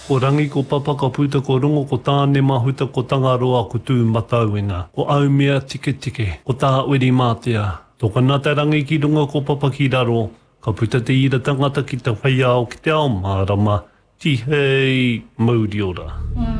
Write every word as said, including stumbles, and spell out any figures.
Ko rangi ko papa ka puta ko rongo ko tāne mahuta ko tangaroa ko tū matauina. Ko au mea tike tike. Ko tā uri mātea. Tō kanata rangi ki runga ko papa ki raro. Ka puta te ira tangata ki te whaiao ki te ao mārama. Ti hei mauri ora. Mm.